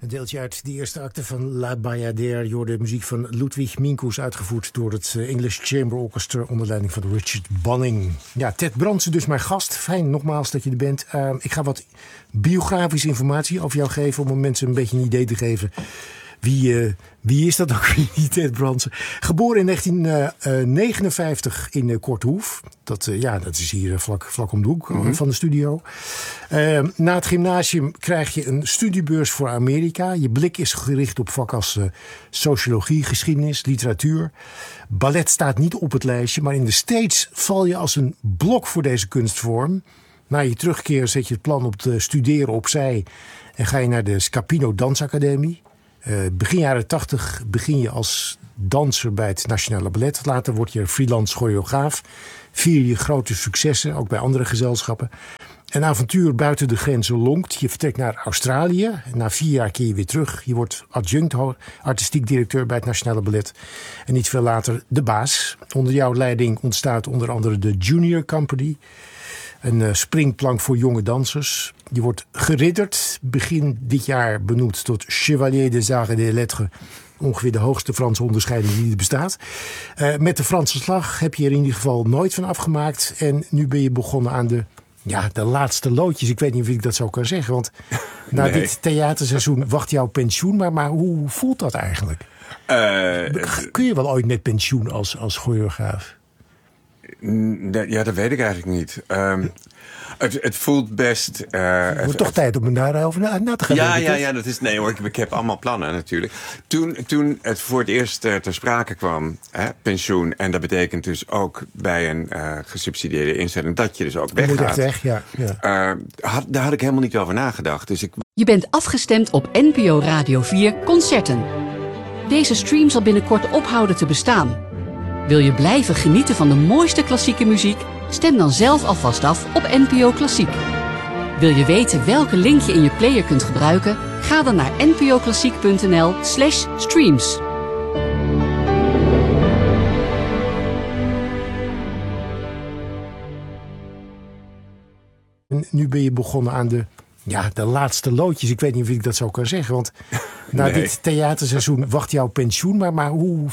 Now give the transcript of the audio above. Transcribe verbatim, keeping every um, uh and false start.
Een deeltje uit de eerste acte van La Bayadère. Je hoorde de muziek van Ludwig Minkus, uitgevoerd door het English Chamber Orchestra onder leiding van Richard Banning. Ja, Ted Brandsen dus mijn gast. Fijn nogmaals dat je er bent. Uh, ik ga wat biografische informatie over jou geven om mensen een beetje een idee te geven. Wie, uh, wie is dat ook weer, Ted Brandsen? Geboren in negentien negenenvijftig in uh, Kortehoef. Dat, uh, ja, dat is hier uh, vlak, vlak om de hoek mm-hmm. van de studio. Uh, na het gymnasium krijg je een studiebeurs voor Amerika. Je blik is gericht op vakken als uh, sociologie, geschiedenis, literatuur. Ballet staat niet op het lijstje, maar in de States val je als een blok voor deze kunstvorm. Na je terugkeer zet je het plan op te studeren opzij en ga je naar de Scapino Dansacademie. Uh, begin jaren tachtig begin je als danser bij het Nationale Ballet. Later word je freelance choreograaf. Vier je grote successen, ook bij andere gezelschappen. Een avontuur buiten de grenzen lonkt. Je vertrekt naar Australië. Na vier jaar keer je weer terug. Je wordt adjunct artistiek directeur bij het Nationale Ballet. En niet veel later de baas. Onder jouw leiding ontstaat onder andere de Junior Company. Een uh, springplank voor jonge dansers. Je wordt geridderd. Begin dit jaar benoemd tot Chevalier des Arts et des Lettres. Ongeveer de hoogste Franse onderscheiding die er bestaat. Uh, met de Franse slag heb je er in ieder geval nooit van afgemaakt. En nu ben je begonnen aan de, ja, de laatste loodjes. Ik weet niet of ik dat zo kan zeggen. Want na nee. dit theaterseizoen wacht jouw pensioen. Maar, maar hoe voelt dat eigenlijk? Uh, Kun je wel ooit met pensioen als, als choreograaf? Ja, dat weet ik eigenlijk niet. Um, het, het voelt best... Uh, het wordt toch het, tijd om me daarover na, na te gaan ja, denken, ja, ja, dat is... Nee hoor, ik, ik heb allemaal plannen natuurlijk. Toen, toen het voor het eerst uh, ter sprake kwam, hè, pensioen... en dat betekent dus ook bij een uh, gesubsidieerde instelling... dat je dus ook weggaat. Je moet echt weg, ja. ja. Uh, had, daar had ik helemaal niet over nagedacht. Dus ik... Je bent afgestemd op N P O Radio vier Concerten. Deze stream zal binnenkort ophouden te bestaan. Wil je blijven genieten van de mooiste klassieke muziek? Stem dan zelf alvast af op N P O Klassiek. Wil je weten welke link je in je player kunt gebruiken? Ga dan naar npoklassiek.nl slash streams. Nu ben je begonnen aan de, ja, de laatste loodjes. Ik weet niet of ik dat zo kan zeggen. Want na nee. dit theaterseizoen wacht jouw pensioen. Maar, maar hoe